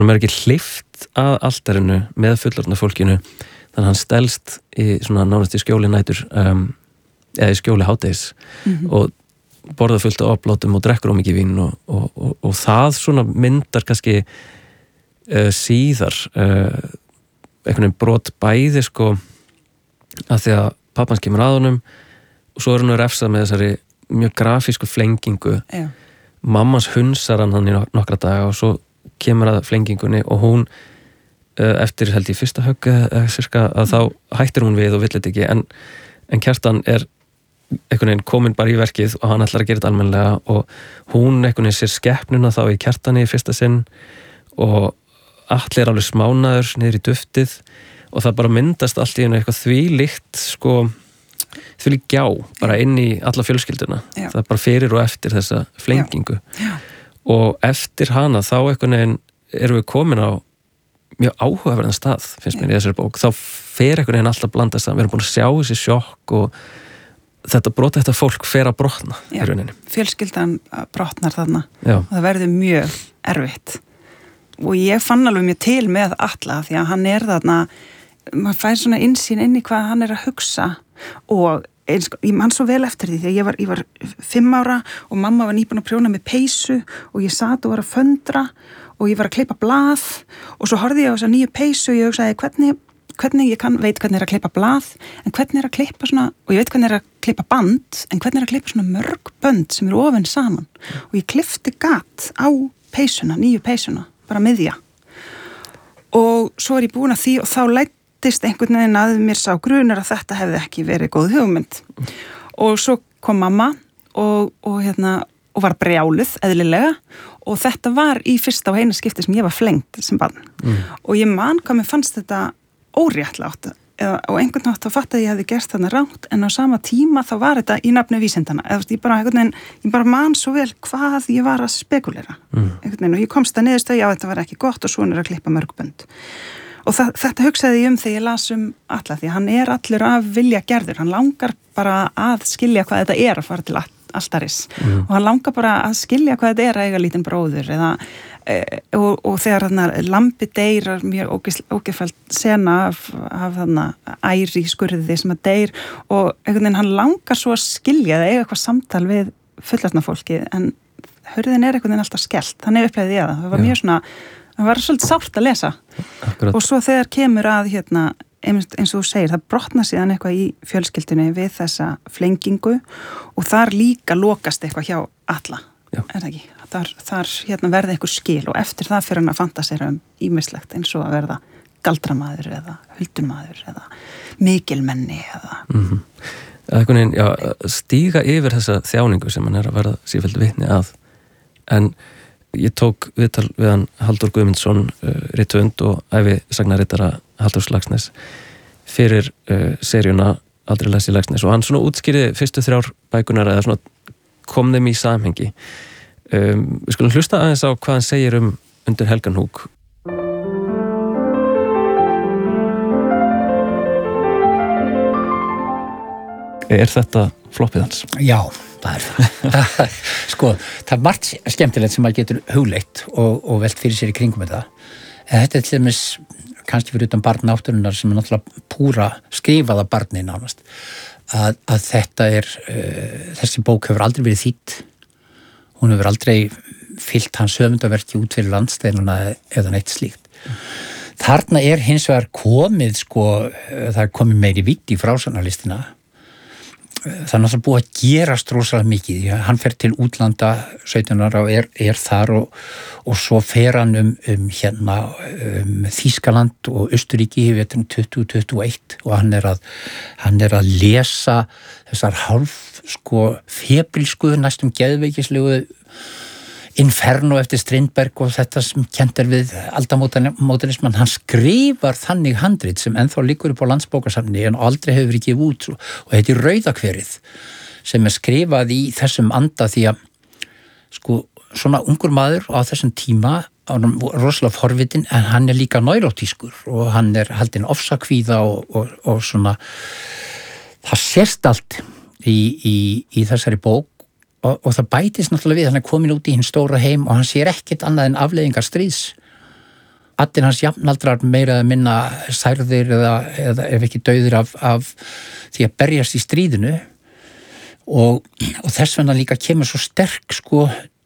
Hann ekki hleypt að altarinu með fullorðna fólkinu, þannig að hann stelst í svona nánast í skjóli nætur eða í skjóli hádegis og borðar fullt af oplátum og drekkur mikið vín og það svona myndar kannski síðar einhvern veginn brot bæði sko að því að pappans kemur að honum og svo hann refsað með þessari mjög grafísku flengingu. Mammans hunsar hann í nokkra daga og svo kemur að flengingunni og hún eftir held ég fyrsta högg cirka, að þá hættir hún við og vill þetta ekki en Kjartan einhvern veginn komin bara í verkið og hann ætlar að gera þetta almennilega og hún einhvern veginn sér skepnuna þá í Kjartani í fyrsta sinn og allir alveg smánaður niður í duftið og það bara myndast allt í einu eitthvað þvílíkt sko þvílíkt gjá bara inn í alla fjölskylduna. Það bara fyrir og eftir þessa flengingu og eftir hana þá einhvern veginn erum við komin á mjög áhugaverðan stað finnst mér í þessari bók. Þá fer einhvern veginn alltaf blandast saman. Við erum búin að sjá þessi sjokk og þetta brota eftir fólk fer að brotna í rauninni. Fjölskyldan brotnar þarna og það verður mjög erfitt og ég fann alveg mjög til með Atla því að hann þarna maður fær svona innsýn inn í hvað hann að hugsa og ég man svo vel eftir því því að ég var 5 ára og mamma var nýbúin að prjóna með peysu og ég sat og var að föndra og ég var að klippa blað og svo horfði ég á þessa nýju peysu og ég hugsaði hvernig ég veit hvernig að klippa blað en hvernig að klippa svona og ég veit hvernig að klippa band en hvernig að klippa svona mörg bönd sem ofin saman og ég klippti gat á peysuna, nýju peysuna bara miðja og svo ég búin að því og þá læddist einhvern veginn að mér sá grunur að þetta hefði ekki verið góð hugmynd og svo kom mamma og var brjáluð eðlilega og þetta var í fyrsta og eina skipti sem ég var flengd sem barn og ég man hvað mér fannst þetta óréttlátt og einhvern nátt þá fattaði ég hefði gert þarna rangt en á sama tíma þá var þetta í nafni vísindana ég bara man svo vel hvað ég var að spekulera og ég komst að niðurstöðu að þetta var ekki gott og svona að klippa mörgbönd og þetta hugsaði ég þegar ég las Atla því að hann allur af vilja gerður hann langar bara að skilja hvað þetta að fara til altaris og hann langar bara að skilja hvað þetta að eiga lítinn bróður og þegar lambi deyr mjög ógefælt sena af æri skurði sem að deyr og einhvern veginn hann langar svo að skilja það eiga eitthvað samtal við fullorðna fólki en hurðin einhvern veginn alltaf skellt, þannig upplegði ég það var mjög svona, það var svolítið sárt að lesa Akkurat. Og svo þegar kemur að eins og þú segir, það brotna síðan eitthvað í fjölskyldunni við þessa flengingu og þar líka lokast eitthvað hjá Atla það ekki? Þar verði eitthvað skil og eftir það fyrir hann að fantasera ýmislegt eins og að verða galdramaður eða huldumaður eða mikilmenni eða stíga yfir þessa þjáningu sem hann að verða sífellt vitni að en ég tók viðtal við hann Halldór Guðmundsson rithöfund og ævisagnarittara Halldórs Laxness fyrir seríuna Aldrei lesi Laxness og hann svona útskýrði fyrstu 3 bækunar eða svona kom þeim í samhengi við skulum hlusta aðeins á hvað hann segir Undir Helganhúk þetta floppið hans? Já, það það sko, það margt skemmtilegt sem maður getur hugleitt og velt fyrir sér í kringum þetta til dæmis kannski fyrir utan barn náttúrunnar sem náttúrulega púra skrifaða barni nánast að þetta þessi bók hefur aldrei verið þýdd hún hefur aldrei fyllt hans höfundaverki út fyrir landsteinuna eða neitt slíkt þarna hins vegar komið sko, það komið meiri vitt í frásagnaristina það náttúrulega búið að gerast rosalega mikið hann fer til útlanda 17 ára og þar og svo fer hann Þýskaland og Austurríki í veturinn 2021 og hann að lesa þessar hálf sko febrilsku næstum geðveikislegu Inferno eftir Strindberg og þetta sem kennt við aldamódernismann, hann skrifar þannig handrit sem ennþá liggur upp á Landsbókasafni en aldrei hefur verið gefið út og heitir Rauðakverið sem skrifað í þessum anda því að sko svona ungur maður á þessum tíma hann rosalega forvitin en hann líka neurótískur og hann haldinn ofsakvíða og svona það sést allt í þessari bók og það bætist náttúrulega við hann komin út í hinn stóra heim og hann sér ekkert annað en afleiðingar stríðs allir hans jafnaldrar meira eða minna særðir eða ef ekki dauðir af því að berjast í stríðinu og þess vegna líka kemur svo sterk sko